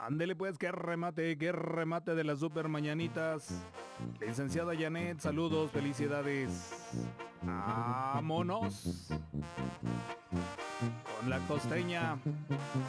Ándele pues, que remate de las super mañanitas. Licenciada Janet, saludos, felicidades. Vámonos con la costeña.